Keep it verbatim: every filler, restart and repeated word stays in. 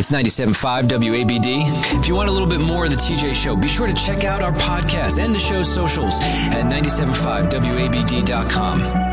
It's ninety-seven point five W A B D. If you want a little bit more of the T J Show, be sure to check out our podcast and the show's socials at ninety-seven point five W A B D dot com.